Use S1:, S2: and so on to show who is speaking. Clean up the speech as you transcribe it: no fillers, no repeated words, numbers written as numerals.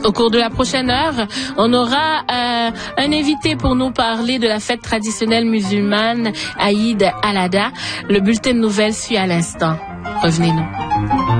S1: Au cours de la prochaine heure, on aura un invité pour nous parler de la fête traditionnelle musulmane Aïd al-Adha. Le bulletin de nouvelles suit à l'instant. Revenez-nous.